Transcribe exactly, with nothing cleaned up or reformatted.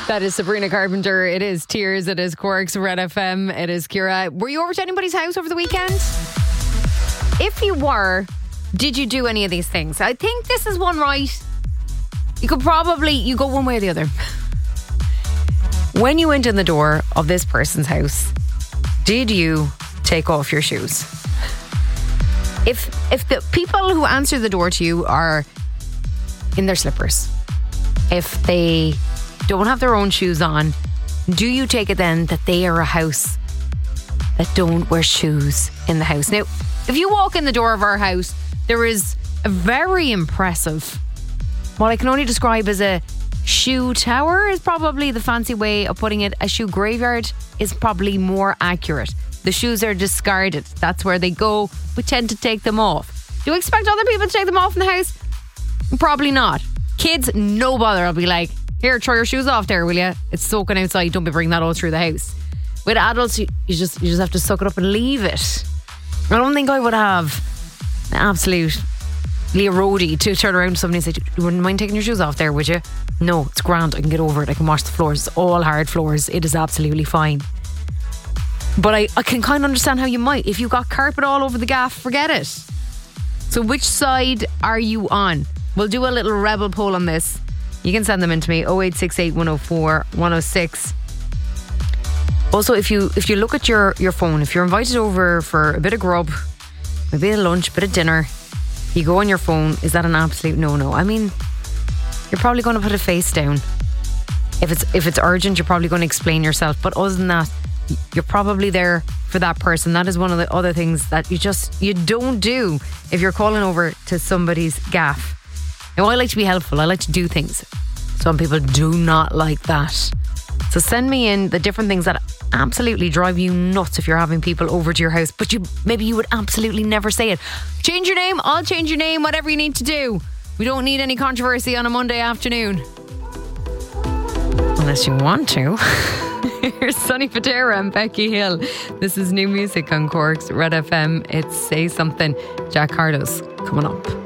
That is Sabrina Carpenter. It is Tears. It is Cork's Red F M. It is Ciara. Were you over to anybody's house over the weekend? If you were, did you do any of these things? I think this is one right. You could probably, you go one way or the other. When you went in the door of this person's house, did you take off your shoes? If if the people who answer the door to you are in their slippers, if they don't have their own shoes on, do you take it then that they are a house that don't wear shoes in the house? Now, if you walk in the door of our house, there is a very impressive, what I can only describe as a shoe tower is probably the fancy way of putting it. A shoe graveyard is probably more accurate. The shoes are discarded. That's where they go. We tend to take them off. Do you expect other people to take them off in the house? Probably not. Kids, no bother. I'll be like, here, throw your shoes off there, will you? It's soaking outside. Don't be bringing that all through the house. With adults, you, you just you just have to suck it up and leave it. I don't think I would have an absolute Leah roadie to turn around to somebody and say, you wouldn't mind taking your shoes off there, would you? No, it's grand. I can get over it. I can wash the floors. It's all hard floors. It is absolutely fine. But I, I can kind of understand how you might. If you got carpet all over the gaff, forget it. So which side are you on? We'll do a little rebel poll on this. You can send them in to me, oh eight six eight, one oh four, one oh six. Also, if you if you look at your, your phone, if you're invited over for a bit of grub, maybe a lunch, a bit of dinner, you go on your phone, is that an absolute no-no? I mean, you're probably going to put a face down. If it's if it's urgent, you're probably going to explain yourself. But other than that, you're probably there for that person. That is one of the other things that you just, you don't do if you're calling over to somebody's gaff. Now, I like to be helpful. I like to do things. Some people do not like that. So send me in the different things that absolutely drive you nuts if you're having people over to your house, but you maybe you would absolutely never say it. Change your name. I'll change your name. Whatever you need to do. We don't need any controversy on a Monday afternoon. Unless you want to. Here's Sonny Fodera and Becky Hill. This is new music on Cork's Red F M. It's Say Something. Jack Harlow's coming up.